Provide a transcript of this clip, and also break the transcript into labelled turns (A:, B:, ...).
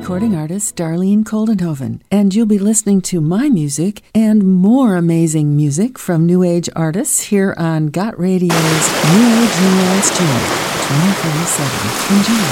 A: recording artist Darlene Koldenhoven, and you'll be listening to my music and more amazing music from New Age artists here on Got Radio's New Age Nuance Journal 24/7. Enjoy.